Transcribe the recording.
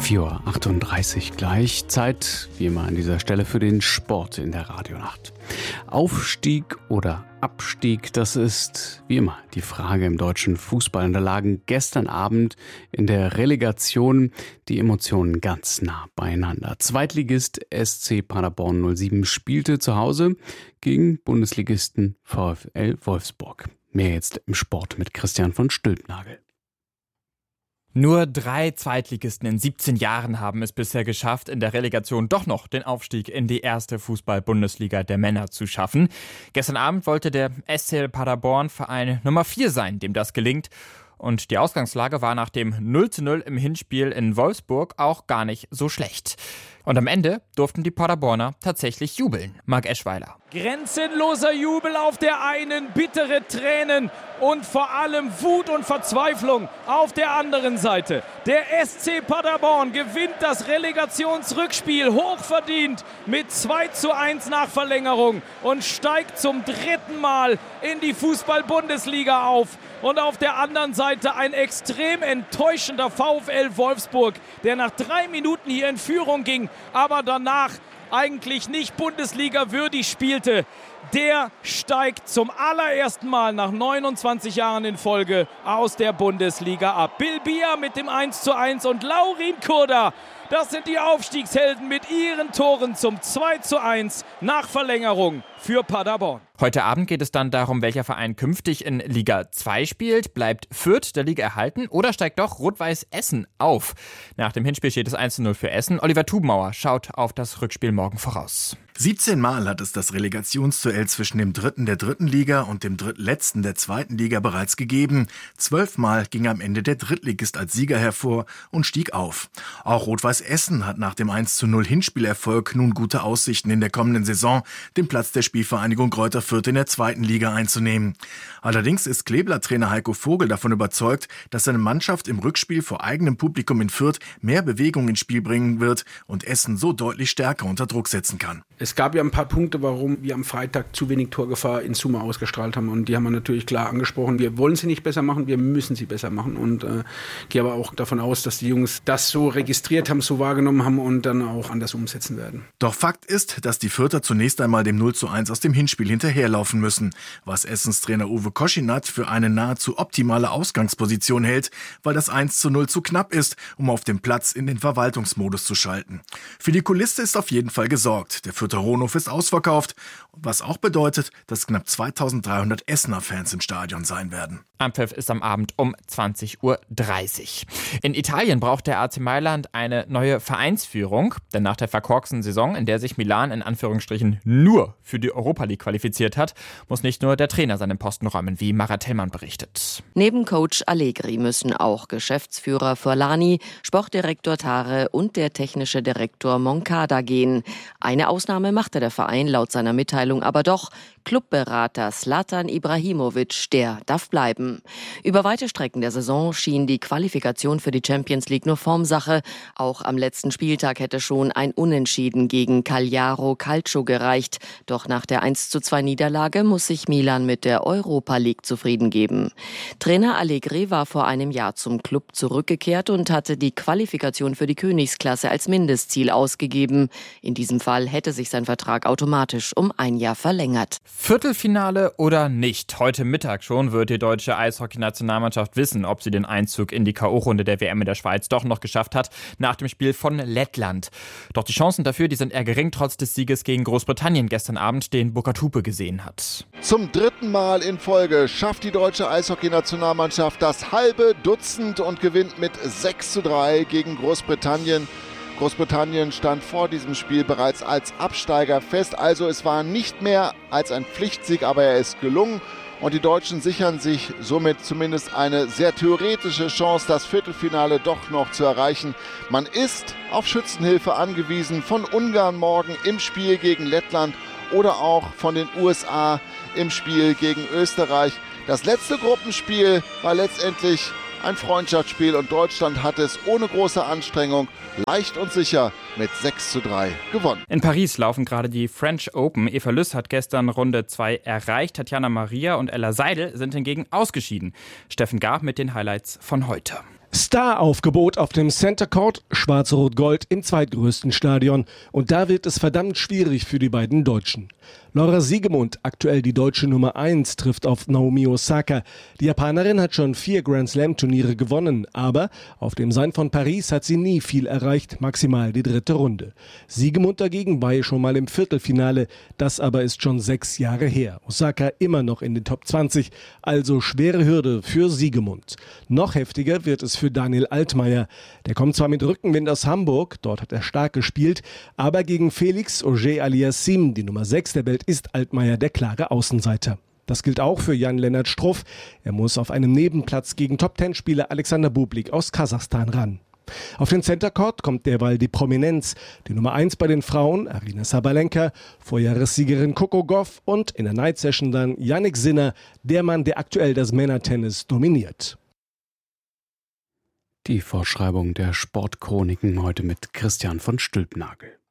4:38 Uhr gleich. Zeit, wie immer an dieser Stelle, für den Sport in der Radionacht. Aufstieg oder Abstieg, das ist wie immer die Frage im deutschen Fußball. Und da lagen gestern Abend in der Relegation die Emotionen ganz nah beieinander. Zweitligist SC Paderborn 07 spielte zu Hause gegen Bundesligisten VfL Wolfsburg. Mehr jetzt im Sport mit Christian von Stülpnagel. Nur 3 Zweitligisten in 17 Jahren haben es bisher geschafft, in der Relegation doch noch den Aufstieg in die erste Fußball-Bundesliga der Männer zu schaffen. Gestern Abend wollte der SC Paderborn Verein Nummer 4 sein, dem das gelingt. Und die Ausgangslage war nach dem 0:0 im Hinspiel in Wolfsburg auch gar nicht so schlecht. Und am Ende durften die Paderborner tatsächlich jubeln. Marc Eschweiler. Grenzenloser Jubel auf der einen, bittere Tränen und vor allem Wut und Verzweiflung auf der anderen Seite. Der SC Paderborn gewinnt das Relegationsrückspiel hochverdient mit 2:1 nach Verlängerung und steigt zum 3. Mal in die Fußball-Bundesliga auf. Und auf der anderen Seite ein extrem enttäuschender VfL Wolfsburg, der nach 3 Minuten hier in Führung ging, aber danach eigentlich nicht Bundesliga würdig spielte. Der steigt zum allerersten Mal nach 29 Jahren in Folge aus der Bundesliga ab. Bilbia mit dem 1:1 und Laurin Kurda. Das sind die Aufstiegshelden mit ihren Toren zum 2:1 nach Verlängerung für Paderborn. Heute Abend geht es dann darum, welcher Verein künftig in Liga 2 spielt. Bleibt Fürth der Liga erhalten oder steigt doch Rot-Weiß Essen auf? Nach dem Hinspiel steht es 1:0 für Essen. Oliver Tubenmauer schaut auf das Rückspiel morgen voraus. 17 Mal hat es das Relegationsduell zwischen dem Dritten der dritten Liga und dem Drittletzten der zweiten Liga bereits gegeben. 12 Mal ging am Ende der Drittligist als Sieger hervor und stieg auf. Auch Rot-Weiß Essen hat nach dem 1:0 Hinspielerfolg nun gute Aussichten in der kommenden Saison, den Platz der Spielvereinigung Greuther Fürth in der zweiten Liga einzunehmen. Allerdings ist Kleeblatt-Trainer Heiko Vogel davon überzeugt, dass seine Mannschaft im Rückspiel vor eigenem Publikum in Fürth mehr Bewegung ins Spiel bringen wird und Essen so deutlich stärker unter Druck setzen kann. Es gab ja ein paar Punkte, warum wir am Freitag zu wenig Torgefahr in Summe ausgestrahlt haben. Und die haben wir natürlich klar angesprochen. Wir wollen sie nicht besser machen, wir müssen sie besser machen. Und gehe aber auch davon aus, dass die Jungs das so registriert haben, so wahrgenommen haben und dann auch anders umsetzen werden. Doch Fakt ist, dass die Fürther zunächst einmal dem 0:1 aus dem Hinspiel hinterherlaufen müssen. Was Essens Trainer Uwe Koschinat für eine nahezu optimale Ausgangsposition hält, weil das 1:0 zu knapp ist, um auf dem Platz in den Verwaltungsmodus zu schalten. Für die Kulisse ist auf jeden Fall gesorgt. Der Fürther Rohnhof ist ausverkauft, was auch bedeutet, dass knapp 2300 Essener Fans im Stadion sein werden. Anpfiff ist am Abend um 20:30 Uhr. In Italien braucht der AC Mailand eine neue Vereinsführung, denn nach der verkorksten Saison, in der sich Milan in Anführungsstrichen nur für die Europa League qualifiziert hat, muss nicht nur der Trainer seinen Posten räumen, wie Mara Tellmann berichtet. Neben Coach Allegri müssen auch Geschäftsführer Forlani, Sportdirektor Tare und der technische Direktor Moncada gehen. Eine Ausnahme machte der Verein laut seiner Mitteilung aber doch. Clubberater Zlatan Ibrahimovic, der darf bleiben. Über weite Strecken der Saison schien die Qualifikation für die Champions League nur Formsache. Auch am letzten Spieltag hätte schon ein Unentschieden gegen Cagliari Calcio gereicht. Doch nach der 1:2 Niederlage muss sich Milan mit der Europa League zufrieden geben. Trainer Allegri war vor einem Jahr zum Club zurückgekehrt und hatte die Qualifikation für die Königsklasse als Mindestziel ausgegeben. In diesem Fall hätte sich sein Vertrag automatisch um ein Jahr verlängert. Viertelfinale oder nicht? Heute Mittag schon wird die deutsche Eishockey-Nationalmannschaft wissen, ob sie den Einzug in die K.O.-Runde der WM in der Schweiz doch noch geschafft hat, nach dem Spiel von Lettland. Doch die Chancen dafür, die sind eher gering, trotz des Sieges gegen Großbritannien gestern Abend, den Burkhard Hupe gesehen hat. Zum 3. Mal in Folge schafft die deutsche Eishockey-Nationalmannschaft das halbe Dutzend und gewinnt mit 6:3 gegen Großbritannien. Großbritannien stand vor diesem Spiel bereits als Absteiger fest, also es war nicht mehr als ein Pflichtsieg, aber er ist gelungen. Und die Deutschen sichern sich somit zumindest eine sehr theoretische Chance, das Viertelfinale doch noch zu erreichen. Man ist auf Schützenhilfe angewiesen von Ungarn morgen im Spiel gegen Lettland oder auch von den USA im Spiel gegen Österreich. Das letzte Gruppenspiel war letztendlich ein Freundschaftsspiel und Deutschland hat es ohne große Anstrengung leicht und sicher mit 6:3 gewonnen. In Paris laufen gerade die French Open. Eva Lüss hat gestern Runde 2 erreicht. Tatjana Maria und Ella Seidel sind hingegen ausgeschieden. Steffen Gab mit den Highlights von heute. Star-Aufgebot auf dem Center Court, Schwarz-Rot-Gold im zweitgrößten Stadion. Und da wird es verdammt schwierig für die beiden Deutschen. Laura Siegemund, aktuell die deutsche Nummer 1, trifft auf Naomi Osaka. Die Japanerin hat schon 4 Grand-Slam-Turniere gewonnen, aber auf dem Sein von Paris hat sie nie viel erreicht, maximal die 3. Runde. Siegemund dagegen war schon mal im Viertelfinale, das aber ist schon 6 Jahre her. Osaka immer noch in den Top 20, also schwere Hürde für Siegemund. Noch heftiger wird es für Daniel Altmaier. Der kommt zwar mit Rückenwind aus Hamburg, dort hat er stark gespielt, aber gegen Felix Auger-Aliassime, die Nummer 6 der Welt, ist Altmaier der klare Außenseiter. Das gilt auch für Jan-Lennart Struff. Er muss auf einem Nebenplatz gegen Top-10-Spieler Alexander Bublik aus Kasachstan ran. Auf den Center Court kommt derweil die Prominenz. Die Nummer 1 bei den Frauen, Aryna Sabalenka, Vorjahressiegerin Coco Gauff und in der Night Session dann Jannik Sinner, der Mann, der aktuell das Männertennis dominiert. Die Vorschreibung der Sportchroniken heute mit Christian von Stülpnagel.